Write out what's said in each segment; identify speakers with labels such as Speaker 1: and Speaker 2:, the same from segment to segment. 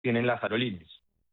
Speaker 1: tienen las aerolíneas.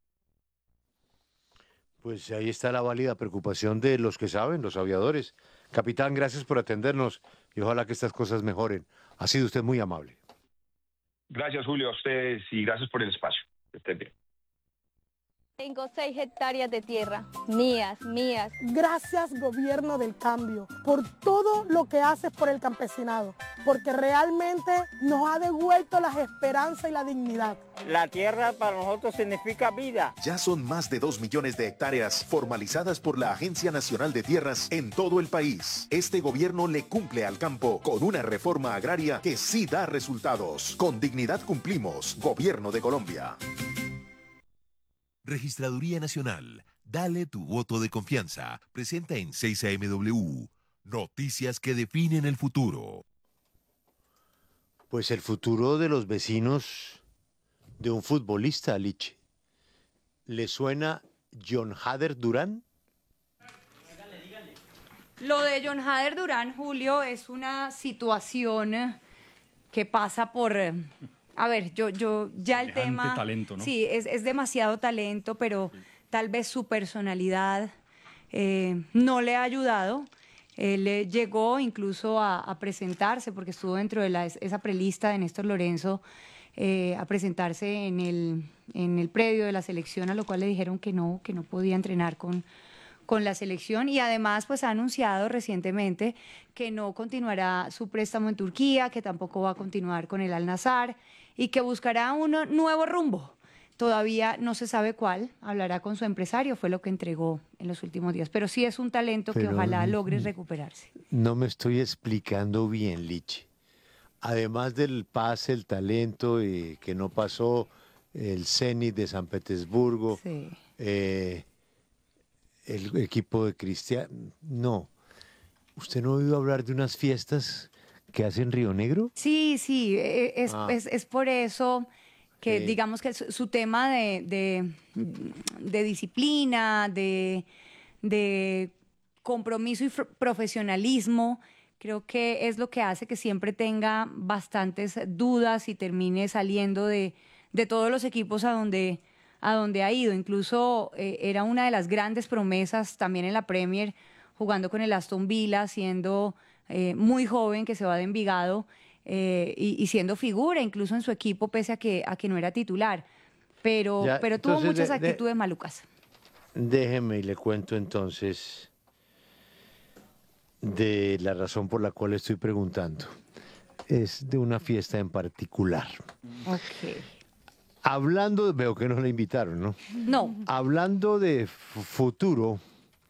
Speaker 2: Pues ahí está la válida preocupación de los que saben, los aviadores. Capitán, gracias por atendernos y ojalá que estas cosas mejoren. Ha sido usted muy amable.
Speaker 1: Gracias, Julio, a ustedes y gracias por el espacio. Que estén bien.
Speaker 3: Tengo 6 hectáreas de tierra, mías.
Speaker 4: Gracias, Gobierno del Cambio, por todo lo que haces por el campesinado, porque realmente nos ha devuelto las esperanzas y la dignidad.
Speaker 5: La tierra para nosotros significa vida.
Speaker 6: Ya son más de 2 millones de hectáreas formalizadas por la Agencia Nacional de Tierras en todo el país. Este gobierno le cumple al campo con una reforma agraria que sí da resultados. Con dignidad cumplimos. Gobierno de Colombia.
Speaker 7: Registraduría Nacional, dale tu voto de confianza. Presenta en 6AMW. Noticias que definen el futuro.
Speaker 2: Pues el futuro de los vecinos de un futbolista, Liche. ¿Le suena John Hader Durán?
Speaker 8: Lo de John Hader Durán, Julio, es una situación que pasa por... A ver, yo ya el tema...
Speaker 9: talento, ¿no?
Speaker 8: Sí, es demasiado talento, pero tal vez su personalidad no le ha ayudado. Él llegó incluso a presentarse, porque estuvo dentro de esa prelista de Néstor Lorenzo, a presentarse en el predio de la selección, a lo cual le dijeron que no podía entrenar con la selección, y además pues ha anunciado recientemente que no continuará su préstamo en Turquía, que tampoco va a continuar con el Al-Nassr y que buscará un nuevo rumbo. Todavía no se sabe cuál, hablará con su empresario, fue lo que entregó en los últimos días, pero sí es un talento que ojalá logre recuperarse.
Speaker 2: No me estoy explicando bien, Liche. Además del pase, el talento que no pasó, el Zenit de San Petersburgo,
Speaker 8: Sí.
Speaker 2: El equipo de Cristiano. No. ¿Usted no ha oído hablar de unas fiestas que hacen Río Negro?
Speaker 8: Sí, es por eso que digamos que su tema de disciplina, de compromiso y profesionalismo, creo que es lo que hace que siempre tenga bastantes dudas y termine saliendo de todos los equipos a donde ha ido. Incluso era una de las grandes promesas también en la Premier, jugando con el Aston Villa, siendo muy joven, que se va de Envigado, y siendo figura incluso en su equipo, pese a que no era titular. Pero tuvo
Speaker 2: entonces,
Speaker 8: muchas actitudes malucas.
Speaker 2: Déjeme y le cuento entonces de la razón por la cual estoy preguntando. Es de una fiesta en particular.
Speaker 8: Ok.
Speaker 2: Hablando, veo que no le invitaron, ¿no?
Speaker 8: No.
Speaker 2: Hablando de futuro,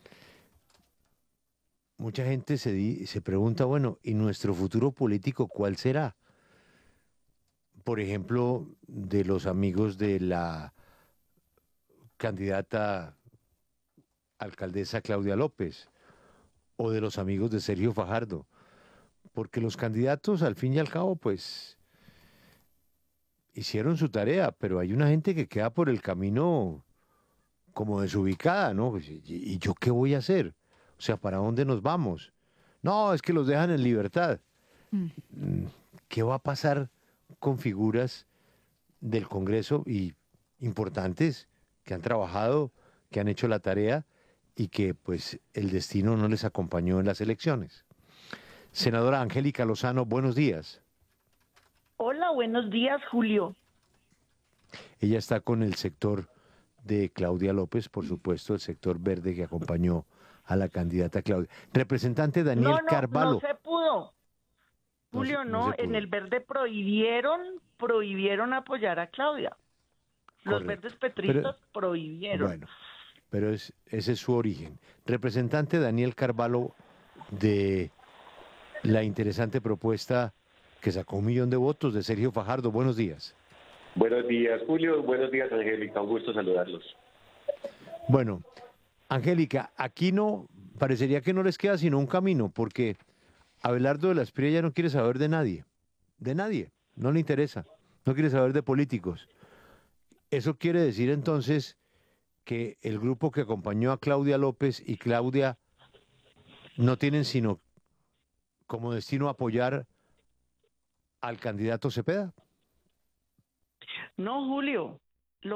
Speaker 2: mucha gente se pregunta, bueno, ¿y nuestro futuro político cuál será? Por ejemplo, de los amigos de la candidata alcaldesa Claudia López o de los amigos de Sergio Fajardo, porque los candidatos al fin y al cabo, pues, hicieron su tarea, pero hay una gente que queda por el camino como desubicada, ¿no? ¿Y yo qué voy a hacer? O sea, ¿para dónde nos vamos? No, es que los dejan en libertad. ¿Qué va a pasar con figuras del Congreso y importantes que han trabajado, que han hecho la tarea y que pues el destino no les acompañó en las elecciones? Senadora Angélica Lozano, buenos días.
Speaker 10: Hola, buenos días, Julio.
Speaker 2: Ella está con el sector de Claudia López, por supuesto, el sector verde que acompañó a la candidata Claudia. Representante Daniel Carvalho.
Speaker 10: No se pudo. Julio, no, en el verde prohibieron apoyar a Claudia. Los verdes petristas prohibieron.
Speaker 2: Bueno, pero ese es su origen. Representante Daniel Carvalho, de la interesante propuesta que sacó 1 millón de votos de Sergio Fajardo. Buenos días.
Speaker 11: Buenos días, Julio. Buenos días, Angélica. Un gusto saludarlos.
Speaker 2: Bueno, Angélica, aquí parecería que no les queda sino un camino, porque Abelardo de la Espriella ya no quiere saber de nadie, no le interesa, no quiere saber de políticos. Eso quiere decir entonces que el grupo que acompañó a Claudia López y Claudia no tienen sino como destino apoyar al candidato Cepeda.
Speaker 10: No, Julio,